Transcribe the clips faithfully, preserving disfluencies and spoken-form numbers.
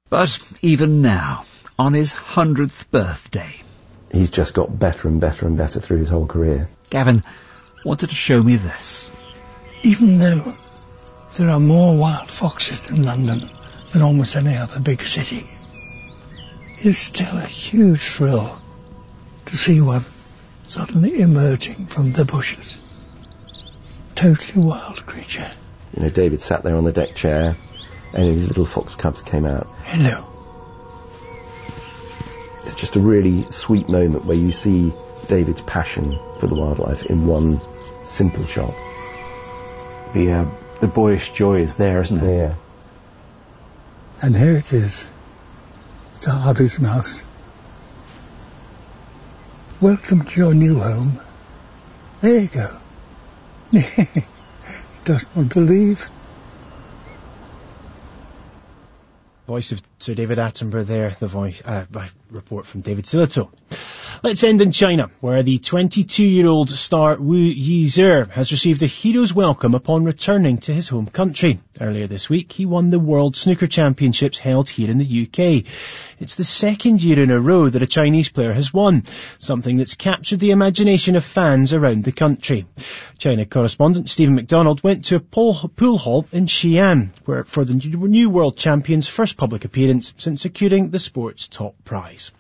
But even now, on his hundredth birthday, he's just got better and better and better through his whole career. Gavin wanted to show me this. Even though there are more wild foxes in London than almost any other big city, it's still a huge thrill to see one suddenly emerging from the bushes. Totally wild creature. You know, David sat there on the deck chair, and his little fox cubs came out. Hello. It's just a really sweet moment where you see David's passion for the wildlife in one simple shot. The uh, the boyish joy is there, isn't it? Yeah. And here it is. It's Harvey's mouse. Welcome to your new home. There you go. Doesn't want to leave. Voice of Sir David Attenborough there, the voice, uh, report from David Sillito. Let's end in China, where the twenty-two-year-old star Wu Yizhe has received a hero's welcome upon returning to his home country. Earlier this week, he won the World Snooker Championships held here in the U K. It's the second year in a row that a Chinese player has won, something that's captured the imagination of fans around the country. China correspondent Stephen McDonald went to a pool hall in Xi'an, where for the new world champion's first public appearance since securing the sport's top prize.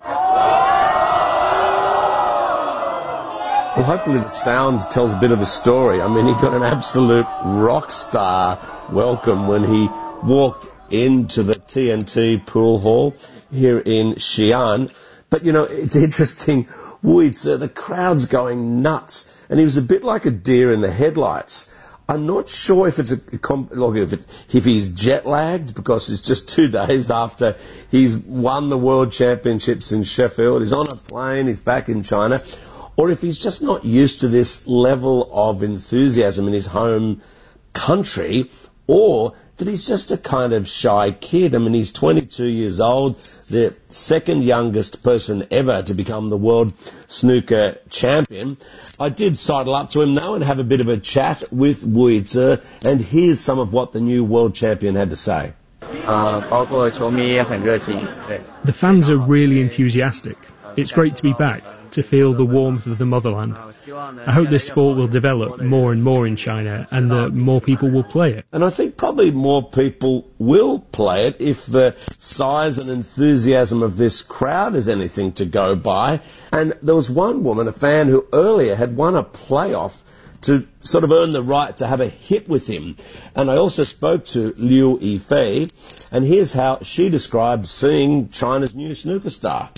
Well, hopefully the sound tells a bit of the story. I mean, he got an absolute rock star welcome when he walked into the T N T pool hall here in Xi'an. But, you know, it's interesting. Wuitze, the crowd's going nuts. And he was a bit like a deer in the headlights. I'm not sure if it's a like if, it, if he's jet lagged because it's just two days after he's won the World Championships in Sheffield. He's on a plane. He's back in China. Or if he's just not used to this level of enthusiasm in his home country, or that he's just a kind of shy kid. I mean, he's twenty-two years old, the second youngest person ever to become the world snooker champion. I did sidle up to him, though, and have a bit of a chat with Wuitze, and here's some of what the new world champion had to say. The fans are really enthusiastic. It's great to be back, to feel the warmth of the motherland. I hope this sport will develop more and more in China and that more people will play it. And I think probably more people will play it if the size and enthusiasm of this crowd is anything to go by. And there was one woman, a fan, who earlier had won a playoff to sort of earn the right to have a hit with him. And I also spoke to Liu Yifei, and here's how she described seeing China's new snooker star.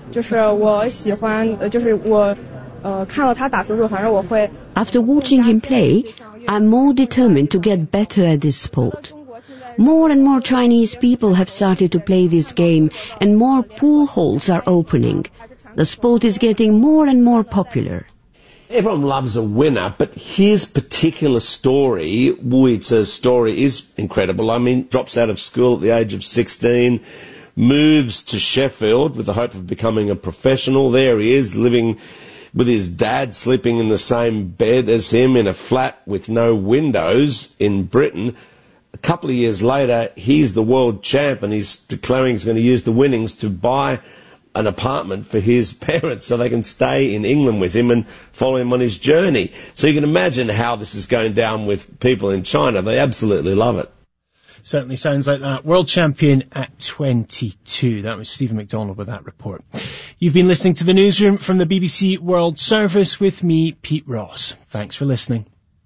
After watching him play, I'm more determined to get better at this sport. More and more Chinese people have started to play this game, and more pool halls are opening. The sport is getting more and more popular. Everyone loves a winner, but his particular story, Wuitze's story, is incredible. I mean, drops out of school at the age of sixteen, moves to Sheffield with the hope of becoming a professional. There he is, living with his dad, sleeping in the same bed as him in a flat with no windows in Britain. A couple of years later, he's the world champ, and he's declaring he's going to use the winnings to buy an apartment for his parents so they can stay in England with him and follow him on his journey. So you can imagine how this is going down with people in China. They absolutely love it. Certainly sounds like that. World champion at twenty-two. That was Stephen McDonald with that report. You've been listening to the Newsroom from the B B C World Service with me, Pete Ross. Thanks for listening.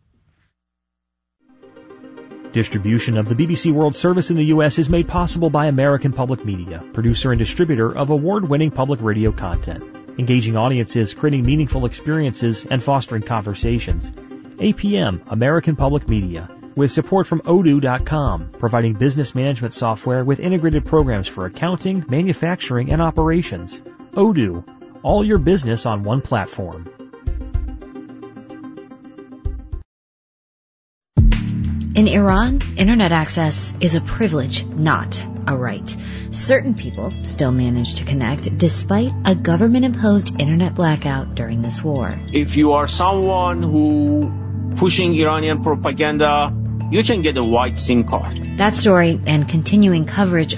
Distribution of the B B C World Service in the U S is made possible by American Public Media, producer and distributor of award-winning public radio content, engaging audiences, creating meaningful experiences, and fostering conversations. A P M, American Public Media, with support from Odoo dot com, providing business management software with integrated programs for accounting, manufacturing, and operations. Odoo, all your business on one platform. In Iran, internet access is a privilege, not a right. Certain people still manage to connect despite a government-imposed internet blackout during this war. If you are someone who pushing Iranian propaganda, you can get a white SIM card. That story and continuing coverage